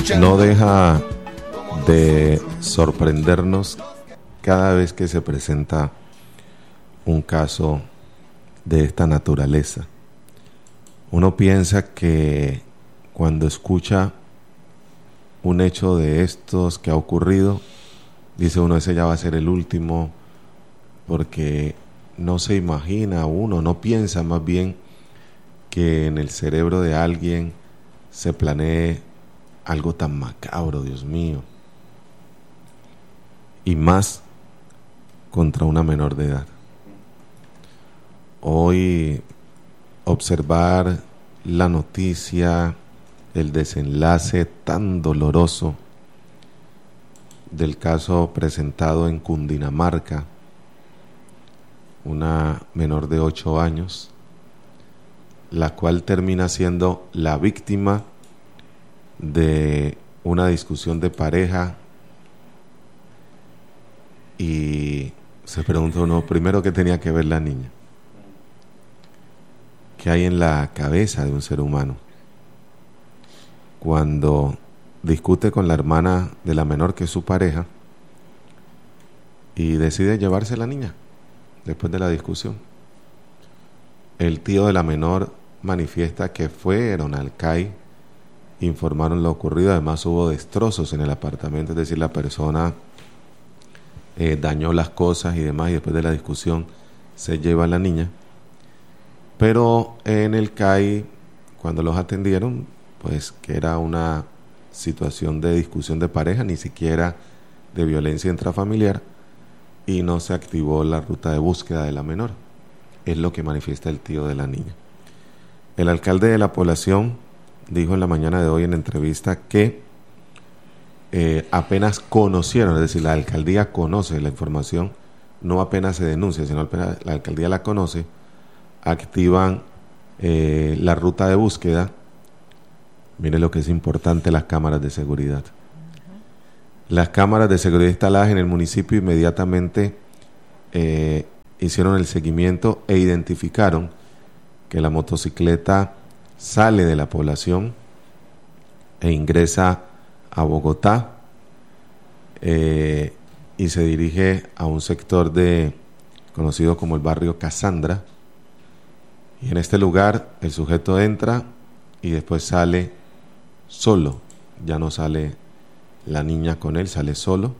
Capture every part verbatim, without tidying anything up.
No deja de sorprendernos cada vez que se presenta un caso de esta naturaleza. Uno piensa que cuando escucha un hecho de estos que ha ocurrido, dice uno, ese ya va a ser el último, porque no se imagina uno, no piensa más bien que en el cerebro de alguien se planee algo tan macabro, Dios mío, y más contra una menor de edad. Hoy observar la noticia, el desenlace tan doloroso del caso presentado en Cundinamarca, una menor de ocho años, la cual termina siendo la víctima de una discusión de pareja, y se pregunta uno, primero, ¿qué tenía que ver la niña? ¿Qué hay en la cabeza de un ser humano cuando discute con la hermana de la menor, que es su pareja, y decide llevarse a la niña después de la discusión? El tío de la menor manifiesta que fueron al C A I, informaron lo ocurrido, además hubo destrozos en el apartamento, es decir, la persona eh, dañó las cosas y demás, y después de la discusión se lleva a la niña. Pero en el C A I, cuando los atendieron, pues que era una situación de discusión de pareja, ni siquiera de violencia intrafamiliar, y no se activó la ruta de búsqueda de la menor. Es lo que manifiesta el tío de la niña. El alcalde de la población dijo en la mañana de hoy en entrevista que eh, apenas conocieron, es decir, la alcaldía conoce la información, no apenas se denuncia, sino apenas la alcaldía la conoce, activan eh, la ruta de búsqueda. Mire lo que es importante, las cámaras de seguridad. Uh-huh. Las cámaras de seguridad instaladas en el municipio inmediatamente eh, hicieron el seguimiento e identificaron que la motocicleta sale de la población e ingresa a Bogotá eh, y se dirige a un sector de conocido como el barrio Casandra, y en este lugar el sujeto entra y después sale solo, ya no sale la niña con él, sale solo,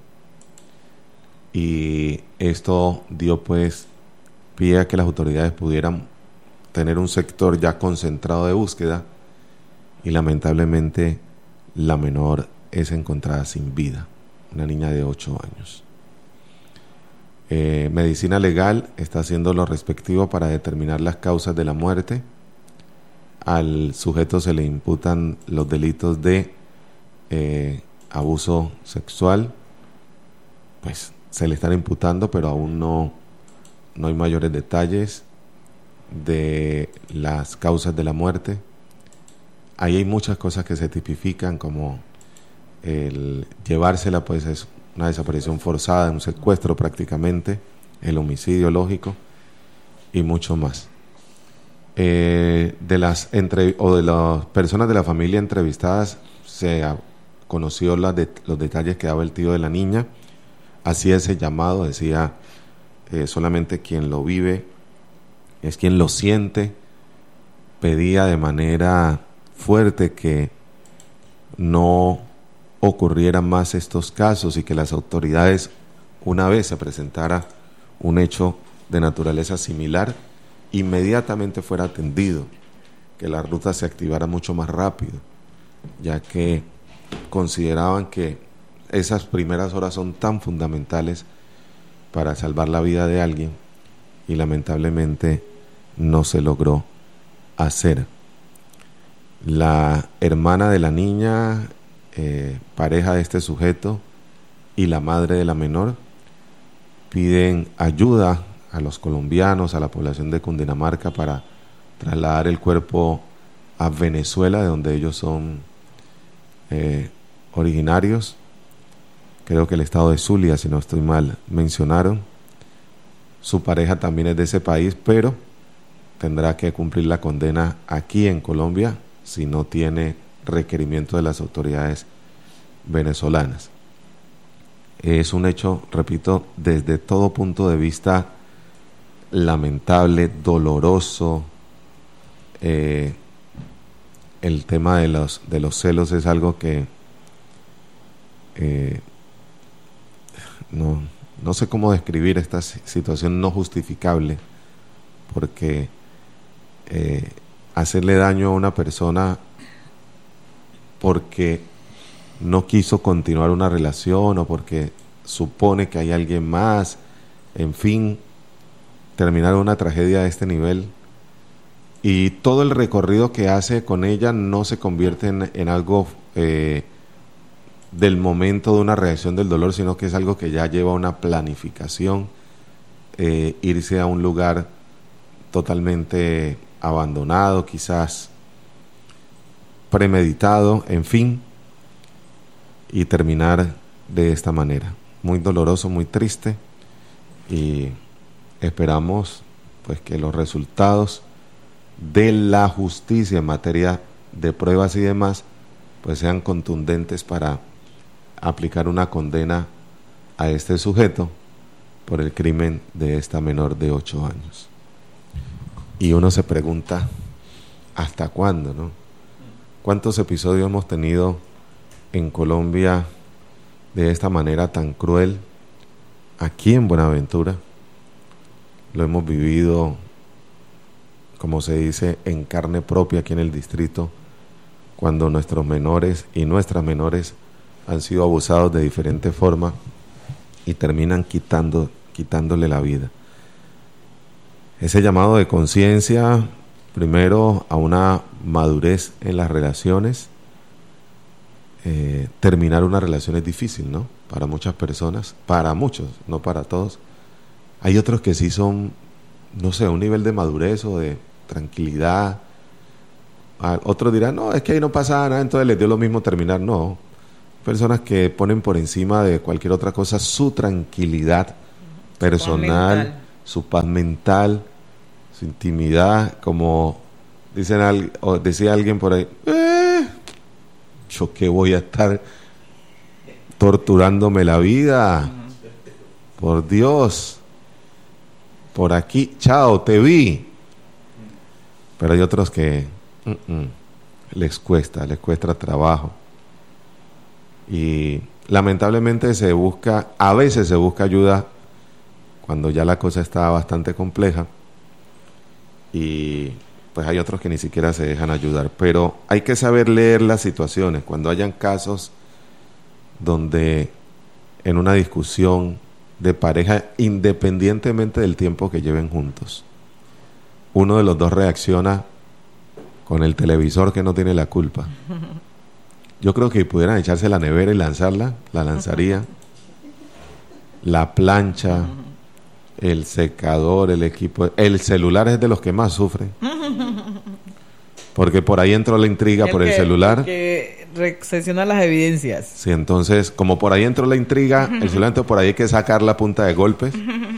y esto dio pues pie a que las autoridades pudieran tener un sector ya concentrado de búsqueda, y lamentablemente la menor es encontrada sin vida, una niña de ocho años. Eh, Medicina Legal está haciendo lo respectivo para determinar las causas de la muerte. Al sujeto se le imputan los delitos de eh, abuso sexual, pues se le están imputando, pero aún no, no hay mayores detalles de las causas de la muerte. Ahí hay muchas cosas que se tipifican, como el llevársela, pues es una desaparición forzada, un secuestro prácticamente, el homicidio lógico y mucho más. Eh, de las entre o de las personas de la familia entrevistadas se conoció la de, los detalles que daba el tío de la niña. Hacía ese llamado, decía eh, solamente quien lo vive es quien lo siente. Pedía de manera fuerte que no ocurrieran más estos casos y que las autoridades, una vez se presentara un hecho de naturaleza similar, inmediatamente fuera atendido, que la ruta se activara mucho más rápido, ya que consideraban que esas primeras horas son tan fundamentales para salvar la vida de alguien, y lamentablemente no se logró hacer. La hermana de la niña, eh, pareja de este sujeto, y la madre de la menor piden ayuda a los colombianos, a la población de Cundinamarca, para trasladar el cuerpo a Venezuela, de donde ellos son eh, originarios. Creo que el estado de Zulia, si no estoy mal, mencionaron. Su pareja también es de ese país, pero tendrá que cumplir la condena aquí en Colombia si no tiene requerimiento de las autoridades venezolanas. Es un hecho, repito, desde todo punto de vista lamentable, doloroso. Eh, el tema de los, de los celos es algo que eh, no, no sé cómo describir esta situación no justificable, porque eh, hacerle daño a una persona porque no quiso continuar una relación o porque supone que hay alguien más, en fin, terminar una tragedia de este nivel, y todo el recorrido que hace con ella no se convierte en, en algo eh, del momento de una reacción del dolor, sino que es algo que ya lleva una planificación, eh, irse a un lugar totalmente abandonado, quizás premeditado, en fin, y terminar de esta manera. Muy doloroso, muy triste, y esperamos pues que los resultados de la justicia en materia de pruebas y demás pues sean contundentes para aplicar una condena a este sujeto por el crimen de esta menor de ocho años. Y uno se pregunta, ¿hasta cuándo, no? ¿Cuántos episodios hemos tenido en Colombia de esta manera tan cruel? Aquí en Buenaventura lo hemos vivido, como se dice, en carne propia aquí en el distrito, cuando nuestros menores y nuestras menores han sido abusados de diferente forma y terminan quitando, quitándole la vida. Ese llamado de conciencia, primero a una madurez en las relaciones. Eh, terminar una relación es difícil, ¿no? Para muchas personas, para muchos, no para todos. Hay otros que sí son, no sé, un nivel de madurez o de tranquilidad. Otros dirán, no, es que ahí no pasa nada, entonces les dio lo mismo terminar. No, personas que ponen por encima de cualquier otra cosa su tranquilidad personal, su paz mental, su intimidad, como dicen al, o decía alguien por ahí, eh, yo que voy a estar torturándome la vida, por Dios, por aquí, chao, te vi. Pero hay otros que uh-uh, les cuesta, les cuesta trabajo. Y lamentablemente se busca, a veces se busca ayuda cuando ya la cosa está bastante compleja, y pues hay otros que ni siquiera se dejan ayudar. Pero hay que saber leer las situaciones. Cuando hayan casos donde en una discusión de pareja, independientemente del tiempo que lleven juntos, uno de los dos reacciona con el televisor, que no tiene la culpa. Yo creo que si pudieran echarse la nevera y lanzarla, la lanzaría. La plancha, el secador, el equipo, el celular es de los que más sufren, porque por ahí entró la intriga, el por el que, celular el que recepciona las evidencias. Sí, entonces como por ahí entró la intriga, el celular, entonces por ahí hay que sacar la punta de golpes.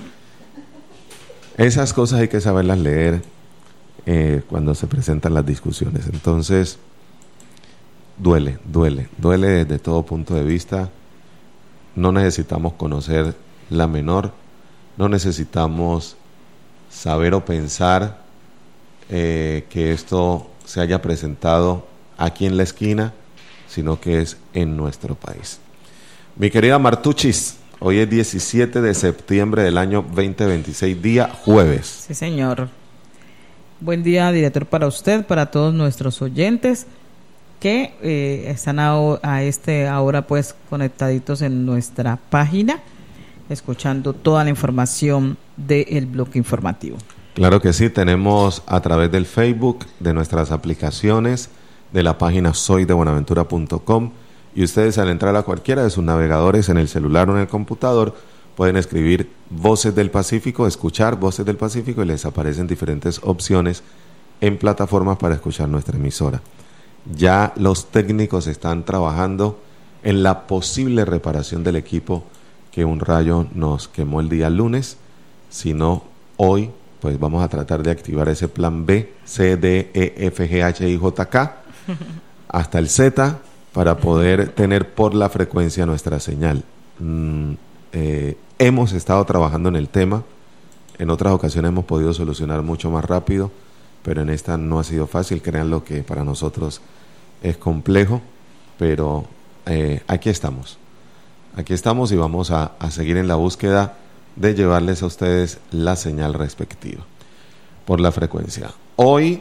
Esas cosas hay que saberlas leer eh, cuando se presentan las discusiones. Entonces duele, duele, duele desde todo punto de vista. No necesitamos conocer la menor, no necesitamos saber o pensar eh, que esto se haya presentado aquí en la esquina, sino que es en nuestro país. Mi querida Martuchis, hoy es diecisiete de septiembre del año veinte veintiséis, día jueves. Sí, señor. Buen día, director, para usted, para todos nuestros oyentes que eh, están a, a este ahora pues conectaditos en nuestra página, escuchando toda la información del bloque informativo. Claro que sí, tenemos a través del Facebook, de nuestras aplicaciones, de la página soy de buenaventura punto com, y ustedes al entrar a cualquiera de sus navegadores, en el celular o en el computador, pueden escribir Voces del Pacífico, escuchar Voces del Pacífico, y les aparecen diferentes opciones en plataformas para escuchar nuestra emisora. Ya los técnicos están trabajando en la posible reparación del equipo que un rayo nos quemó el día lunes. Si no, hoy pues vamos a tratar de activar ese plan B, C, D, E, F, G, H, I, J, K hasta el Z, para poder tener por la frecuencia nuestra señal. Mm, eh, hemos estado trabajando en el tema. En otras ocasiones hemos podido solucionar mucho más rápido, pero en esta no ha sido fácil. Créanlo que para nosotros es complejo, pero eh, aquí estamos. Aquí estamos y vamos a, a seguir en la búsqueda de llevarles a ustedes la señal respectiva por la frecuencia. Hoy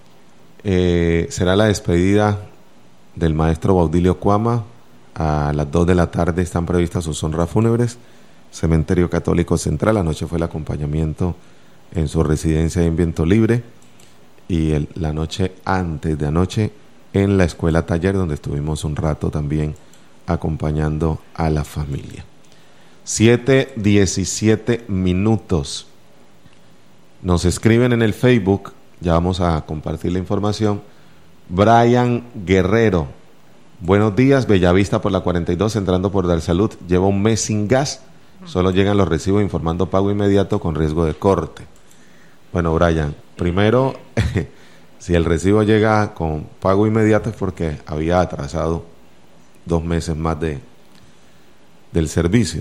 eh, será la despedida del maestro Baudilio Cuama. A las dos de la tarde están previstas sus honras fúnebres. Cementerio Católico Central. Anoche fue el acompañamiento en su residencia en Viento Libre, y el, la noche antes de anoche en la escuela taller, donde estuvimos un rato también acompañando a la familia. siete diecisiete minutos. Nos escriben en el Facebook, ya vamos a compartir la información. Brian Guerrero: buenos días, Bellavista por la cuarenta y dos, entrando por Dar Salud, lleva un mes sin gas, solo llegan los recibos informando pago inmediato con riesgo de corte. Bueno, Brian, primero, si el recibo llega con pago inmediato es porque había atrasado dos meses más de del servicio.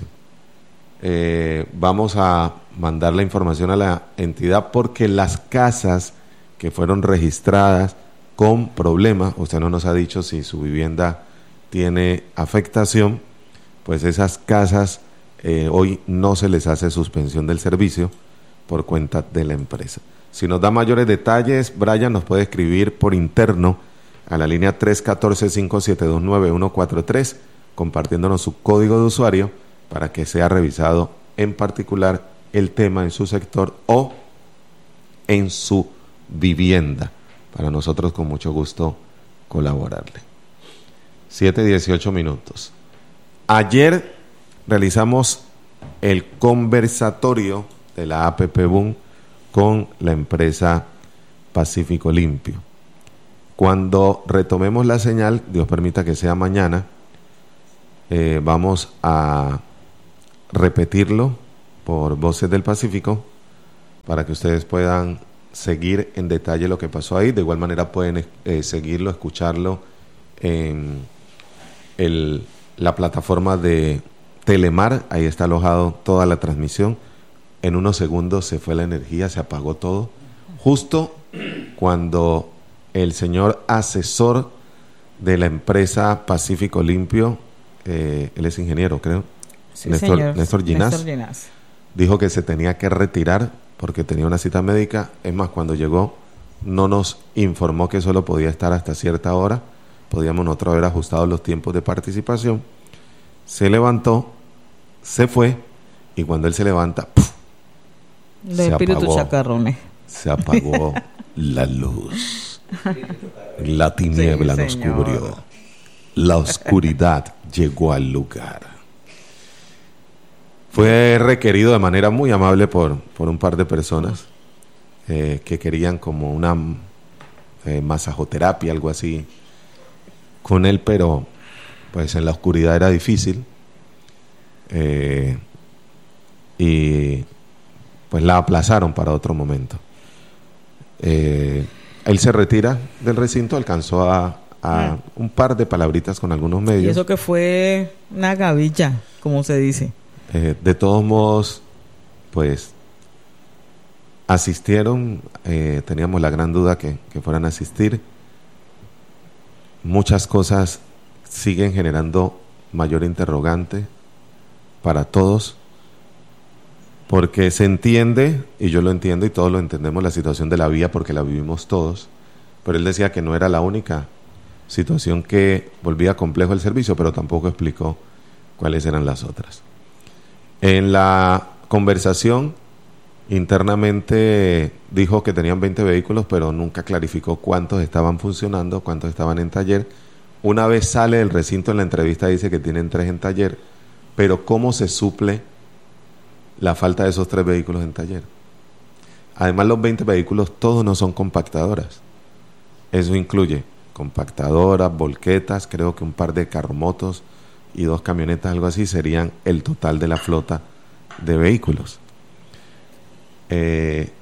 Eh, vamos a mandar la información a la entidad, porque las casas que fueron registradas con problemas, usted no nos ha dicho si su vivienda tiene afectación, pues esas casas eh, hoy no se les hace suspensión del servicio por cuenta de la empresa. Si nos da mayores detalles, Brian nos puede escribir por interno a la línea tres uno cuatro, cinco siete dos, nueve uno cuatro tres, compartiéndonos su código de usuario para que sea revisado en particular el tema en su sector o en su vivienda. Para nosotros con mucho gusto colaborarle. siete dieciocho minutos. Ayer realizamos el conversatorio de la A P P Boom con la empresa Pacífico Limpio. Cuando retomemos la señal, Dios permita que sea mañana, eh, vamos a repetirlo por Voces del Pacífico para que ustedes puedan seguir en detalle lo que pasó ahí. De igual manera pueden eh, seguirlo, escucharlo en el, la plataforma de Telemar. Ahí está alojado toda la transmisión. En unos segundos se fue la energía, se apagó todo. Justo cuando el señor asesor de la empresa Pacífico Limpio, eh, él es ingeniero, creo, sí, Néstor, señor. Néstor Ginás, Néstor Ginás, dijo que se tenía que retirar porque tenía una cita médica. Es más, cuando llegó no nos informó que solo podía estar hasta cierta hora. Podíamos nosotros haber ajustado los tiempos de participación. Se levantó, se fue, y cuando él se levanta, ¡puf!, de se espíritu apagó, chacarrones. se apagó la luz. La tiniebla Sí, nos señor. cubrió. La oscuridad llegó al lugar. Fue requerido de manera muy amable por, por un par de personas eh, que querían como una eh, masajoterapia, algo así, con él, pero pues en la oscuridad era difícil. Eh, y pues la aplazaron para otro momento. Eh, él se retira del recinto, alcanzó a, a un par de palabritas con algunos medios. Y eso que fue una gavilla, como se dice. Eh, de todos modos, pues asistieron, eh, teníamos la gran duda que, que fueran a asistir. Muchas cosas siguen generando mayor interrogante para todos, porque se entiende, y yo lo entiendo y todos lo entendemos, la situación de la vía porque la vivimos todos, pero él decía que no era la única situación que volvía complejo el servicio, pero tampoco explicó cuáles eran las otras. En la conversación internamente dijo que tenían veinte vehículos, pero nunca clarificó cuántos estaban funcionando, cuántos estaban en taller. Una vez sale del recinto en la entrevista dice que tienen tres en taller, pero ¿cómo se suple la falta de esos tres vehículos en taller? Además, los veinte vehículos todos no son compactadoras. Eso incluye compactadoras, volquetas, creo que un par de carromotos y dos camionetas, algo así, serían el total de la flota de vehículos. Eh,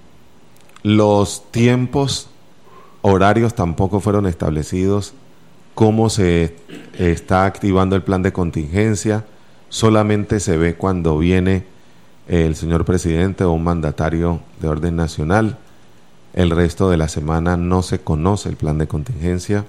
los tiempos horarios tampoco fueron establecidos cómo se está activando el plan de contingencia. Solamente se ve cuando viene el señor presidente o un mandatario de orden nacional. El resto de la semana no se conoce el plan de contingencia.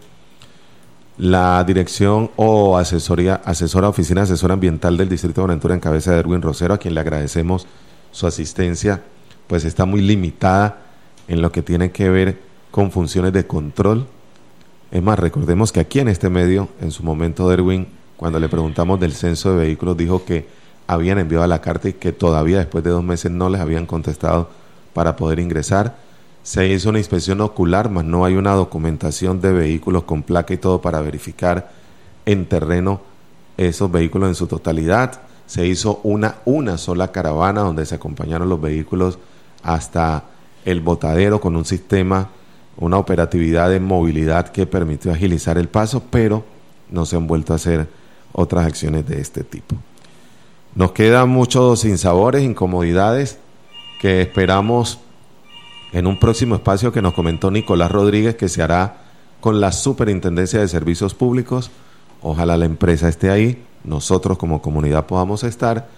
La dirección o asesoría, asesora, oficina asesora ambiental del Distrito de Buenaventura en cabeza de Erwin Rosero, a quien le agradecemos su asistencia, pues está muy limitada en lo que tiene que ver con funciones de control. Es más, recordemos que aquí en este medio, en su momento, Erwin, cuando le preguntamos del censo de vehículos, dijo que habían enviado la carta y que todavía después de dos meses no les habían contestado para poder ingresar. Se hizo una inspección ocular, mas no hay una documentación de vehículos con placa y todo para verificar en terreno esos vehículos en su totalidad. Se hizo una, una sola caravana donde se acompañaron los vehículos hasta el botadero con un sistema, una operatividad de movilidad que permitió agilizar el paso, pero no se han vuelto a hacer otras acciones de este tipo. Nos quedan muchos sinsabores, incomodidades que esperamos en un próximo espacio que nos comentó Nicolás Rodríguez, que se hará con la Superintendencia de Servicios Públicos. Ojalá la empresa esté ahí, nosotros como comunidad podamos estar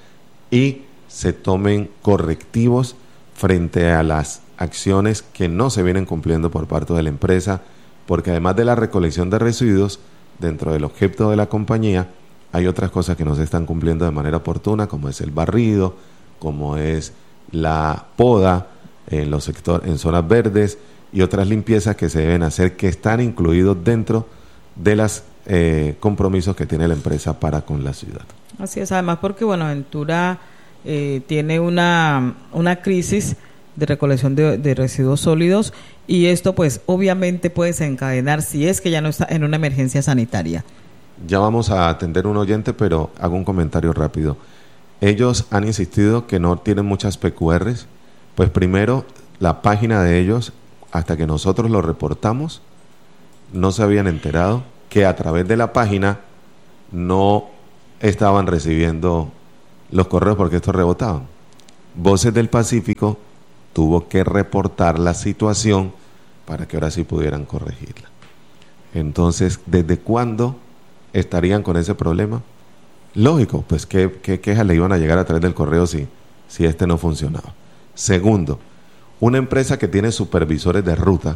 y se tomen correctivos frente a las acciones que no se vienen cumpliendo por parte de la empresa, porque además de la recolección de residuos dentro del objeto de la compañía, hay otras cosas que no se están cumpliendo de manera oportuna, como es el barrido, como es la poda en los sectores, en zonas verdes, y otras limpiezas que se deben hacer, que están incluidos dentro de los eh, compromisos que tiene la empresa para con la ciudad. Así es, además porque Buenaventura eh, tiene una, una crisis de recolección de, de residuos sólidos, y esto pues obviamente puede desencadenar si es que ya no está en una emergencia sanitaria. Ya vamos a atender un oyente, pero hago un comentario rápido. Ellos han insistido que no tienen muchas P Q Rs. Pues primero, la página de ellos, hasta que nosotros lo reportamos, no se habían enterado que a través de la página no estaban recibiendo los correos porque estos rebotaban. Voces del Pacífico tuvo que reportar la situación para que ahora sí pudieran corregirla. Entonces, ¿desde cuándo estarían con ese problema? Lógico, pues qué, qué quejas le iban a llegar a través del correo si, si este no funcionaba. Segundo, una empresa que tiene supervisores de ruta,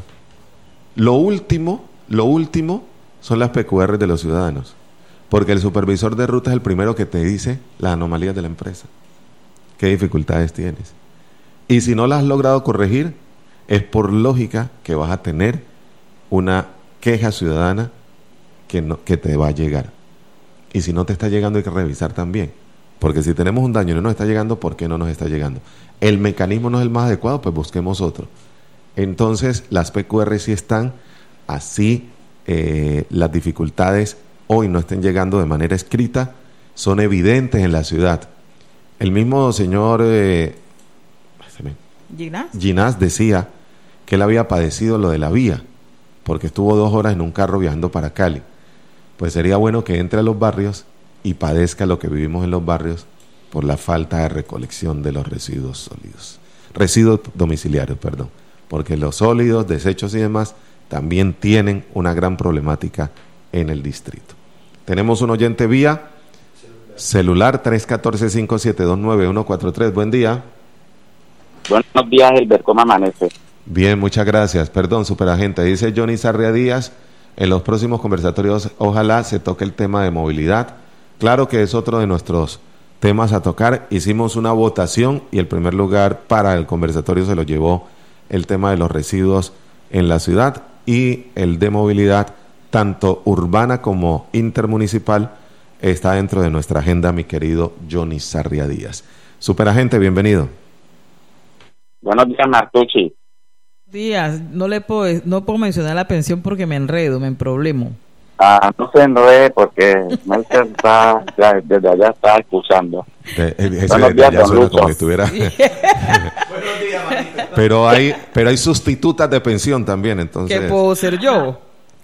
lo último, lo último son las P Q Rs de los ciudadanos, porque el supervisor de ruta es el primero que te dice las anomalías de la empresa, qué dificultades tienes. Y si no las has logrado corregir, es por lógica que vas a tener una queja ciudadana que, no, que te va a llegar. Y si no te está llegando, hay que revisar también. Porque si tenemos un daño y no nos está llegando, ¿por qué no nos está llegando? El mecanismo no es el más adecuado, pues busquemos otro. Entonces, las P Q R sí están, así eh, las dificultades hoy no estén llegando de manera escrita, son evidentes en la ciudad. El mismo señor eh, ¿Ginás? Ginás decía que él había padecido lo de la vía, porque estuvo dos horas en un carro viajando para Cali. Pues sería bueno que entre a los barrios y padezca lo que vivimos en los barrios por la falta de recolección de los residuos sólidos, residuos domiciliarios, perdón, porque los sólidos, desechos y demás también tienen una gran problemática en el distrito. Tenemos un oyente vía celular, tres uno cuatro, cinco siete dos, nueve uno cuatro tres. Buen día. Buenos días, Elber, ¿cómo amanece? Bien, muchas gracias. Perdón, superagente. Dice Johnny Sarria Díaz, en los próximos conversatorios ojalá se toque el tema de movilidad. Claro que es otro de nuestros temas a tocar. Hicimos una votación y el primer lugar para el conversatorio se lo llevó el tema de los residuos en la ciudad, y el de movilidad, tanto urbana como intermunicipal, está dentro de nuestra agenda, mi querido Johnny Sarria Díaz. Superagente, bienvenido. Buenos días, Martucci. Díaz, no le puedo, no puedo mencionar la pensión porque me enredo, me emproblemo. Ah, no se enrede porque Melker está, ya, desde allá está escuchando. De, ese Buenos de allá días, suena don como Lucho. si estuviera... Buenos días, manito. pero hay pero hay sustitutas de pensión también, entonces... ¿Qué puedo ser yo?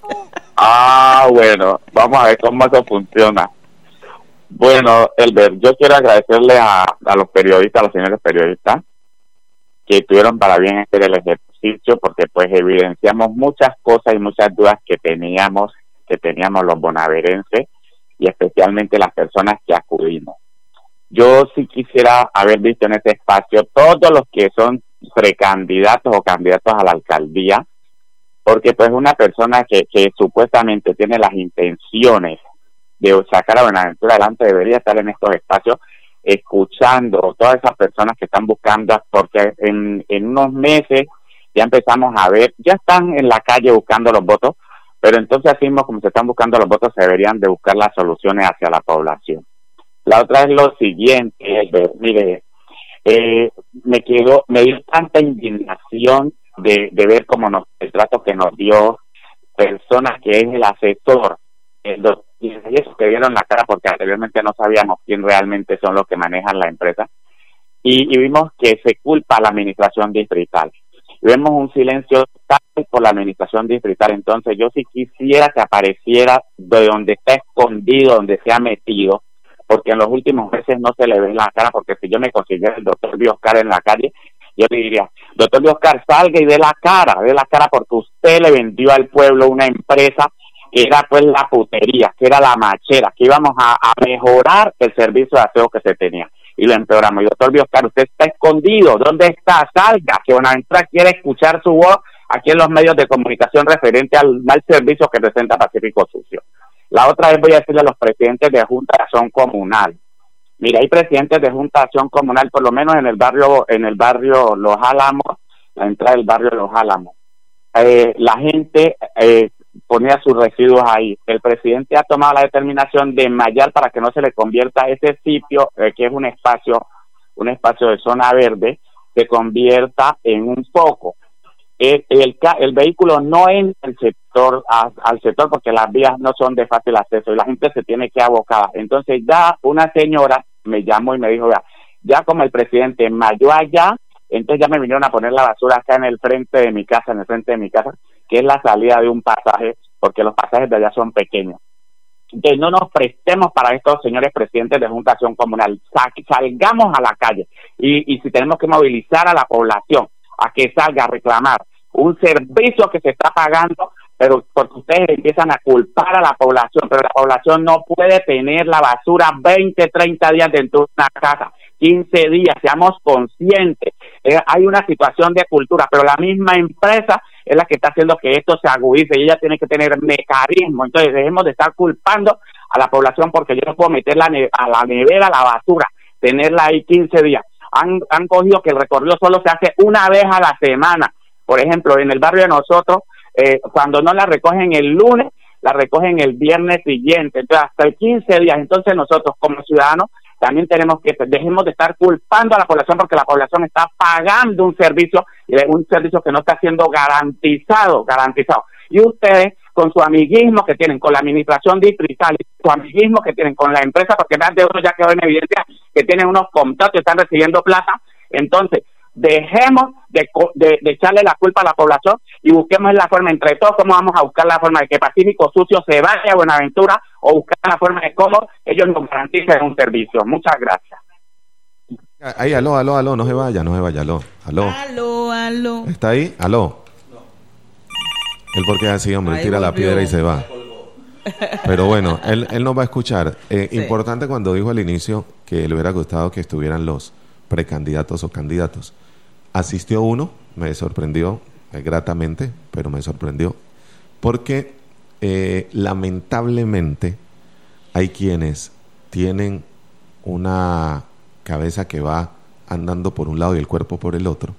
Ah, bueno, vamos a ver cómo eso funciona. Bueno, Elber, yo quiero agradecerle a, a los periodistas, a los señores periodistas, que tuvieron para bien hacer el ejercicio, porque pues evidenciamos muchas cosas y muchas dudas que teníamos que teníamos los bonaverenses y especialmente las personas que acudimos. Yo sí quisiera haber visto en este espacio todos los que son precandidatos o candidatos a la alcaldía, porque pues una persona que, que supuestamente tiene las intenciones de sacar a Buenaventura adelante debería estar en estos espacios escuchando todas esas personas que están buscando, porque en, en unos meses ya empezamos a ver, ya están en la calle buscando los votos, pero entonces así mismo como se están buscando los votos se deberían de buscar las soluciones hacia la población. La otra es lo siguiente, mire, eh, me quedó, me dio tanta indignación de, de ver cómo nos, el trato que nos dio personas que es el asesor, el doctor, y esos que dieron la cara porque anteriormente no sabíamos quién realmente son los que manejan la empresa, y, y vimos que se culpa a la administración distrital. Y vemos un silencio total por la administración distrital. Entonces yo sí quisiera que apareciera de donde está escondido, donde se ha metido, porque en los últimos meses no se le ve la cara, porque si yo me consiguiera el doctor Bioscar en la calle, yo le diría, doctor Bioscar, salga y dé la cara, dé la cara porque usted le vendió al pueblo una empresa que era pues la putería, que era la machera, que íbamos a, a mejorar el servicio de aseo que se tenía, y lo empeoramos. Y doctor Bioscar, usted está escondido, ¿dónde está? Salga, que Buenaventura quiere escuchar su voz aquí en los medios de comunicación referente al mal servicio que presenta Pacífico Sucio. La otra vez voy a decirle a los presidentes de Junta de Acción Comunal, mira, hay presidentes de Junta de Acción Comunal, por lo menos en el barrio, en el barrio Los Álamos, la entrada del barrio Los Álamos, eh, la gente eh, ponía sus residuos ahí. El presidente ha tomado la determinación de enmayar para que no se le convierta ese sitio, eh, que es un espacio, un espacio de zona verde, se convierta en un foco. El, el, el vehículo no entra al sector, a, al sector porque las vías no son de fácil acceso y la gente se tiene que abocar. Entonces ya una señora me llamó y me dijo, vea, ya como el presidente enmayó allá, entonces ya me vinieron a poner la basura acá en el frente de mi casa, en el frente de mi casa, que es la salida de un pasaje, porque los pasajes de allá son pequeños. Entonces no nos prestemos para estos señores presidentes de Junta de Acción Comunal, salgamos a la calle y, y si tenemos que movilizar a la población a que salga a reclamar un servicio que se está pagando, pero porque ustedes empiezan a culpar a la población, pero la población no puede tener la basura veinte, treinta días dentro de una casa, quince días, seamos conscientes. Eh, hay una situación de cultura, pero la misma empresa es la que está haciendo que esto se agudice y ella tiene que tener mecanismo. Entonces dejemos de estar culpando a la población porque yo no puedo meter la ne- a la nevera la basura, tenerla ahí quince días. Han, han cogido que el recorrido solo se hace una vez a la semana. Por ejemplo, en el barrio de nosotros, eh, cuando no la recogen el lunes, la recogen el viernes siguiente. Entonces, hasta el quince días. Entonces, nosotros como ciudadanos también tenemos que, dejemos de estar culpando a la población porque la población está pagando un servicio, un servicio que no está siendo garantizado, garantizado. Y ustedes, con su amiguismo que tienen con la administración distrital, su amiguismo que tienen con la empresa, porque más de uno ya quedó en evidencia que tienen unos contratos y están recibiendo plata, entonces dejemos de, de, de echarle la culpa a la población y busquemos la forma, entre todos, cómo vamos a buscar la forma de que Pacífico Sucio se vaya a Buenaventura o buscar la forma de cómo ellos nos garanticen un servicio. Muchas gracias. Ahí, aló, aló, aló, no se vaya, no se vaya, aló, aló. Aló, aló. ¿Está ahí? Aló. Él porque es así, hombre, él tira la piedra y se va. Pero bueno, él, él nos va a escuchar. Eh, sí. Importante cuando dijo al inicio que le hubiera gustado que estuvieran los precandidatos o candidatos. Asistió uno, me sorprendió eh, gratamente, pero me sorprendió, porque eh, lamentablemente hay quienes tienen una cabeza que va andando por un lado y el cuerpo por el otro.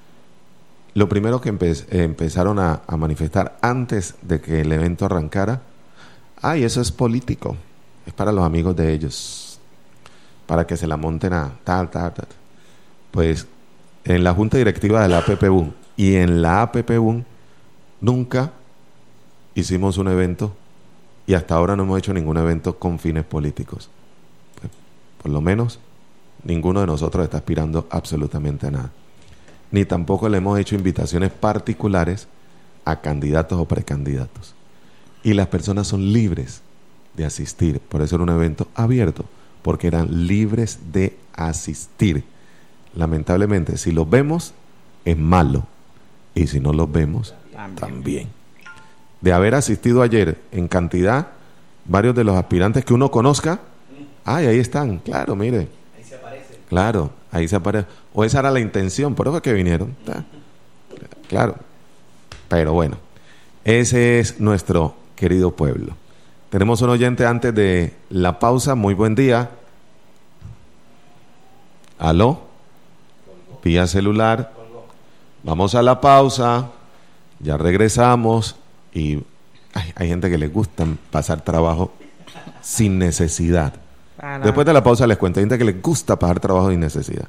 Lo primero que empe- eh, empezaron a, a manifestar antes de que el evento arrancara, ay, eso es político, es para los amigos de ellos, para que se la monten a tal, tal, tal. Pues en la junta directiva de la A P P B U N y en la A P P B U N nunca hicimos un evento y hasta ahora no hemos hecho ningún evento con fines políticos. Pues, por lo menos ninguno de nosotros está aspirando absolutamente a nada. Ni tampoco le hemos hecho invitaciones particulares a candidatos o precandidatos. Y las personas son libres de asistir. Por eso era un evento abierto, porque eran libres de asistir. Lamentablemente, si los vemos, es malo. Y si no los vemos, también. también. de haber asistido ayer en cantidad, varios de los aspirantes que uno conozca, ay, ahí están, claro, mire. Ahí se aparece. Claro, ahí se aparece. O esa era la intención, por eso es que vinieron. Claro. Pero bueno, ese es nuestro querido pueblo. Tenemos un oyente antes de la pausa. Muy buen día. ¿Aló? Vía celular. Vamos a la pausa. Ya regresamos. Y ay, hay gente que le gusta pasar trabajo sin necesidad. Para. Después de la pausa les cuento. Hay gente que le gusta pasar trabajo sin necesidad.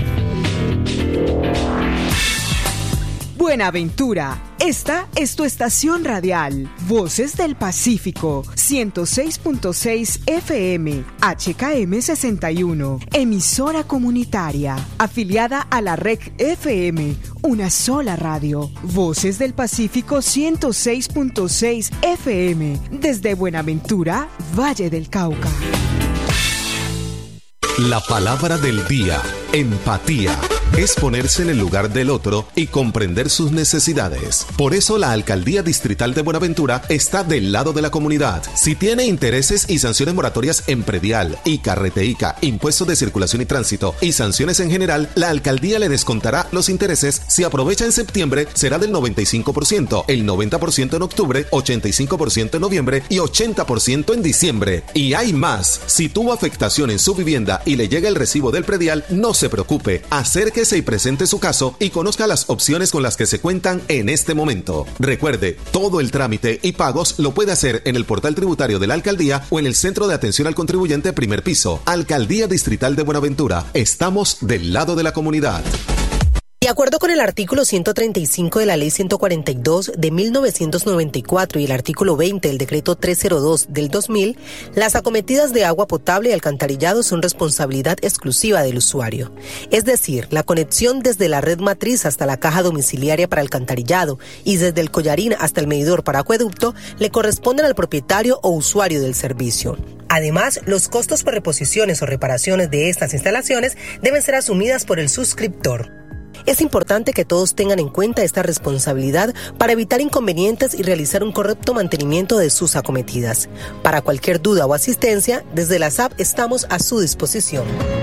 Buenaventura, esta es tu estación radial, Voces del Pacífico, ciento seis punto seis F M, H K M sesenta y uno, emisora comunitaria, afiliada a la R E C F M, una sola radio, Voces del Pacífico ciento seis punto seis F M, desde Buenaventura, Valle del Cauca. La palabra del día, empatía. Es ponerse en el lugar del otro y comprender sus necesidades. Por eso la Alcaldía Distrital de Buenaventura está del lado de la comunidad. Si tiene intereses y sanciones moratorias en predial, ICA, Reteica, impuestos de circulación y tránsito y sanciones en general, la Alcaldía le descontará los intereses. Si aprovecha en septiembre, será del noventa y cinco por ciento, el noventa por ciento en octubre, ochenta y cinco por ciento en noviembre y ochenta por ciento en diciembre. Y hay más. Si tuvo afectación en su vivienda y le llega el recibo del predial, no se preocupe. Acérquese y presente su caso y conozca las opciones con las que se cuentan en este momento. Recuerde, todo el trámite y pagos lo puede hacer en el portal tributario de la Alcaldía o en el Centro de Atención al Contribuyente primer piso. Alcaldía Distrital de Buenaventura. Estamos del lado de la comunidad. De acuerdo con el artículo ciento treinta y cinco de la Ley ciento cuarenta y dos de mil novecientos noventa y cuatro y el artículo veinte del Decreto trescientos dos del dos mil, las acometidas de agua potable y alcantarillado son responsabilidad exclusiva del usuario. Es decir, la conexión desde la red matriz hasta la caja domiciliaria para alcantarillado y desde el collarín hasta el medidor para acueducto le corresponden al propietario o usuario del servicio. Además, los costos por reposiciones o reparaciones de estas instalaciones deben ser asumidas por el suscriptor. Es importante que todos tengan en cuenta esta responsabilidad para evitar inconvenientes y realizar un correcto mantenimiento de sus acometidas. Para cualquier duda o asistencia, desde la S A B estamos a su disposición.